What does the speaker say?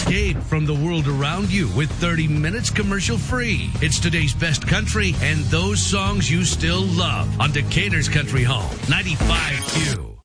Escape from the world around you with 30 minutes commercial free. It's today's best country and those songs you still love on Decatur's Country Home, 95.2.